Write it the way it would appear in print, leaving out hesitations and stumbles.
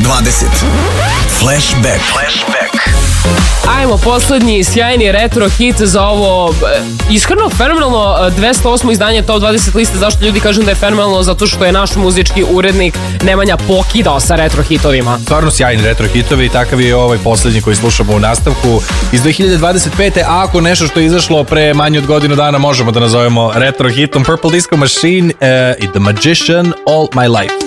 Flashback. Ajmo, poslednji sjajni retro hit za ovo iskreno fenomenalno 208. izdanje Top 20 liste. Zašto ljudi kažem da je fenomenalno? Zato što je naš muzički urednik Nemanja pokidao sa retro hitovima. Stvarno sjajni retro hitovi i takav je ovaj poslednji koji slušamo u nastavku iz 2025. A ako nešto što je izašlo pre manje od godinu dana možemo da nazovemo retro hitom, Purple Disco Machine i The Magician All My Life.